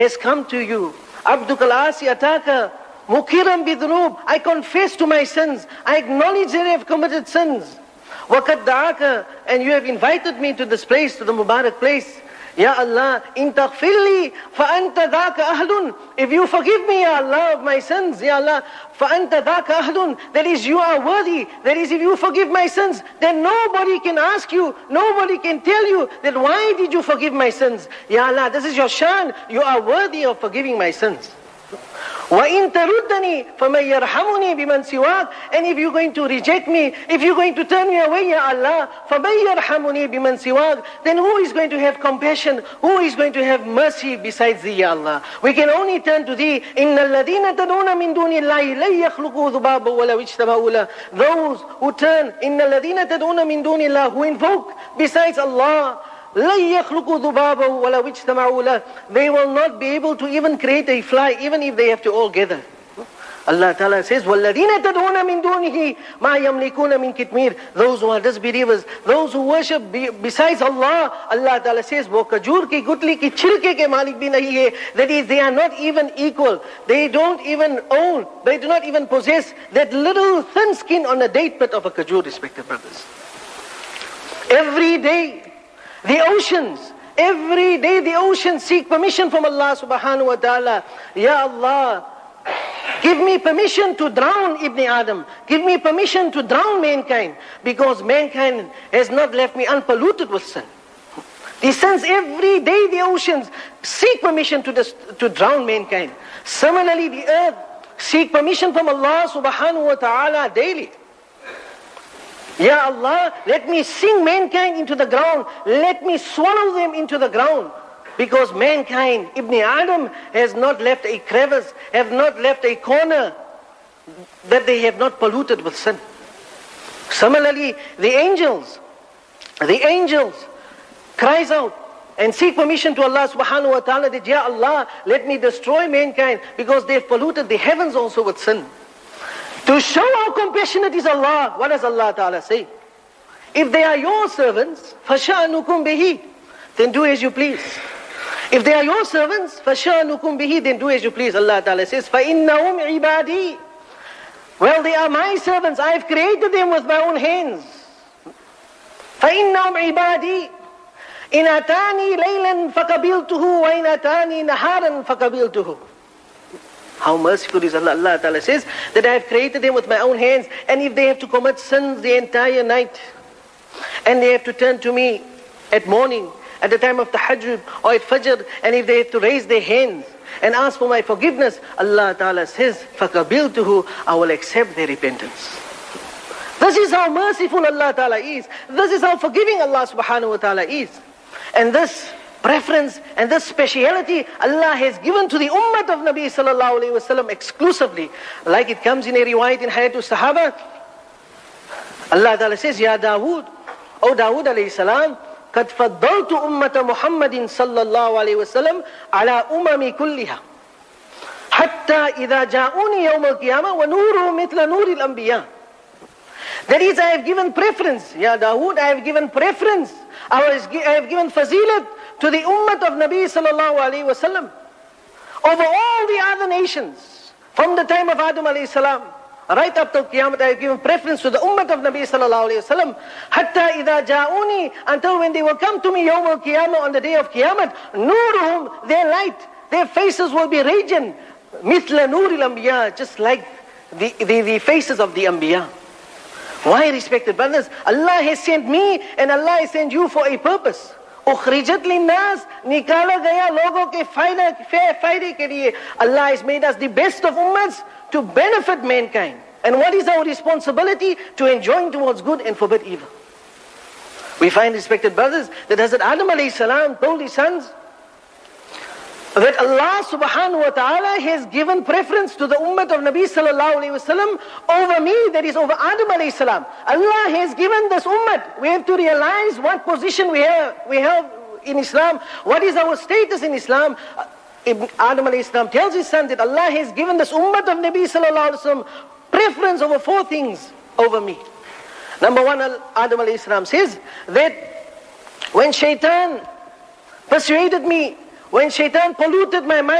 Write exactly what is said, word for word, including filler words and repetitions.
has come to you. Abdukal asi ataka mukiram bidunub. I confess to my sins. I acknowledge that I have committed sins. Waqad da'aka, and you have invited me to this place, to the Mubarak place. Ya Allah, in taghfirli fa anta dhaka ahlun. If you forgive me, Ya Allah, of my sins, Ya Allah, fa anta dhaka ahlun. That is, you are worthy. That is, if you forgive my sins, then nobody can ask you, nobody can tell you that why did you forgive my sins? Ya Allah, this is your shan. You are worthy of forgiving my sins. وَإِن تَرُدَّنِي فَمَنْ يَرْحَمُنِي بِمَنْ سِوَاكَ. And if you're going to reject me, if you're going to turn me away, Ya Allah, فَمَنْ يَرْحَمُنِي بِمَنْ سِوَاكَ. Then who is going to have compassion? Who is going to have mercy besides Thee, Ya Allah? We can only turn to Thee. إِنَّ الَّذِينَ تَدْعُونَ مِن دُونِ اللَّهِ لَن يَخْلُقُوا ذُبَابًا وَلَوِ اجْتَمَعُوا لَهُ. Those who turn, إِنَّ الَّذِينَ تَدْعُونَ مِن دُونِ اللَّهِ, who invoke besides Allah, لَن يَخْلُقُوا ذُبَابًا وَلَوِ اجْتَمَعُوا لَهُ. They will not be able to even create a fly, even if they have to all gather. Allah Ta'ala says, وَالَّذِينَ تَدْعُونَ مِن دُونِهِ مَا يَمْلِكُونَ مِن كِتْمِيرٍ. Those who are disbelievers, those who worship be, besides Allah, Allah Ta'ala says, wo kajur ki gutli ki chilke ke malik bhi nahi hai. That is, they are not even equal. They don't even own, they do not even possess that little thin skin on a date pit of a kajur, respected brothers. Every day, the oceans, every day the oceans seek permission from Allah subhanahu wa ta'ala. Ya Allah, give me permission to drown Ibn Adam. Give me permission to drown mankind. Because mankind has not left me unpolluted with sin. The sins, every day the oceans seek permission to, this, to drown mankind. Similarly, the earth seek permission from Allah subhanahu wa ta'ala daily. Ya Allah, let me sink mankind into the ground. Let me swallow them into the ground. Because mankind, Ibn Adam, has not left a crevice, have not left a corner that they have not polluted with sin. Similarly, the angels, the angels cries out and seek permission to Allah subhanahu wa ta'ala that, Ya Allah, let me destroy mankind because they have polluted the heavens also with sin. To show how compassionate is Allah, what does Allah Ta'ala say? If they are your servants, فَشَأْنُكُمْ بِهِ, then do as you please. If they are your servants, فَشَأْنُكُمْ بِهِ, then do as you please. Allah Ta'ala says, فَإِنَّهُمْ عِبَادِي. Well, they are my servants. I have created them with my own hands. فَإِنَّهُمْ عِبَادِي. إِنْ أَتَانِي لَيْلًا فَقَبِلْتُهُ وَإِنْ أَتَانِي نَهَارًا فَقَبِلْتُهُ. How merciful is Allah. Allah Ta'ala says that I have created them with my own hands, and if they have to commit sins the entire night, and they have to turn to me at morning, at the time of tahajjud or at fajr, and if they have to raise their hands and ask for my forgiveness, Allah Ta'ala says, فَقَبِلْتُهُ, I will accept their repentance. This is how merciful Allah Ta'ala is. This is how forgiving Allah Subhanahu wa Ta'ala is. And this preference and this speciality Allah has given to the ummah of Nabi Sallallahu Alaihi Wasallam exclusively. Like it comes in a riwayat in Hayatul Sahaba, Allah Ta'ala says, Ya Dawood, O Dawood alayhi salam, قد فضلت أمة محمد صلى الله عليه وسلم على أمم كلها حتى إذا جاءوني يوم القيامة ونوره مثل نور الأنبياء. That is, I have given preference, Ya Dawood, I have given preference, I have given fazilat to the ummah of Nabi sallallahu alayhi wa sallam over all the other nations from the time of Adam alayhi salam right up till Qiyamah. I have given preference to the ummah of Nabi sallallahu alayhi wa sallam hatta idha ja'uni, until when they will come to me yawm al-qiyamah, on the day of Qiyamah, nuruhum, their light, their faces will be radiant, mithla nur al-anbiya, just like the, the, the faces of the anbiya. Why, respected brothers? Allah has sent me and Allah has sent you for a purpose. उखरिजत लिन्नास, निकाला गया लोगों के फायदे फायदे के लिए. Allah has made us the best of ummahs to benefit mankind. And what is our responsibility? To enjoin towards good and forbid evil. We find, respected brothers, that Hazrat Adam alayhi salam told his sons that Allah subhanahu wa ta'ala has given preference to the ummah of Nabi sallallahu alayhi wa sallam over me, that is over Adam alayhi salam. Allah has given this ummah. We have to realize what position we have, we have in Islam. What is our status in Islam? Ibn Adam alayhi salam tells his son that Allah has given this ummah of Nabi sallallahu alayhi wa sallam preference over four things over me. Number one, Adam alayhi salam says that when shaitan persuaded me When shaitan polluted my mind,